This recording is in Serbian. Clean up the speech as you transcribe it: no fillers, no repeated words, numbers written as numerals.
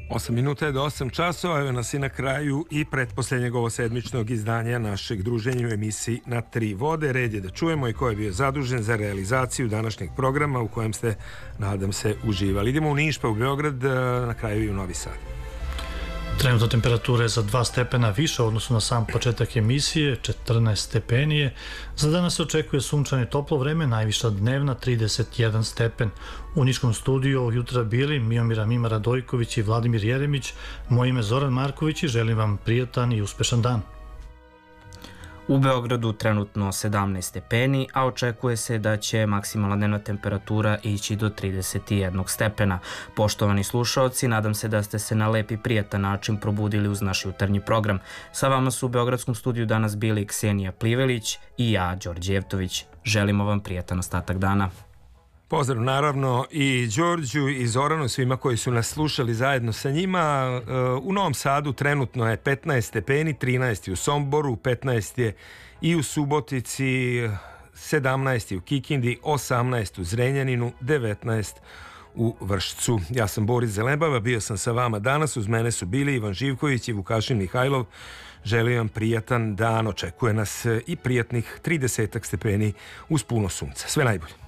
8 minuta je do 8 časova, evo nas i na kraju i pretposlednjeg sedmičnog izdanja našeg druženja u emisiji Na tri vode. Red je da čujemo i ko je bio zadužen za realizaciju današnjeg programa u kojem ste, nadam se, uživali. Idemo u Niš pa u Beograd, na kraju i u Novi Sad. Trenutna temperatura je za 2 stepena više u odnosu na sam početak emisije, 14 stepeni je. Za danas se očekuje sunčano i toplo vreme, najviša dnevna 31 stepen. U niškom studiju ovog jutra bili Miomira Mima Radojković i Vladimir Jeremić. Moje ime je Zoran Marković i želim vam prijatan i uspešan dan. U Beogradu trenutno 17 stepeni, a očekuje se da će maksimalna dnevna temperatura ići do 31 stepena. Poštovani slušaoci, nadam se da ste se na lep i prijatan način probudili uz naš jutarnji program. Sa vama su u Beogradskom studiju danas bili Ksenija Plivelić i ja, Đorđe Jevtović. Želimo vam prijatan ostatak dana. Pozdrav naravno i Đorđu i Zoranu, svima koji su nas slušali zajedno sa njima. U Novom Sadu trenutno je 15 stepeni, 13 u Somboru, 15 je i u Subotici, 17 u Kikindi, 18 u Zrenjaninu, 19 u Vršcu. Ja sam Boris Zelebava, bio sam sa vama danas, uz mene su bili Ivan Živković i Vukašin Mihajlov. Želim vam prijatan dan, očekuje nas i prijatnih 30 stepeni uz puno sunca. Sve najbolje.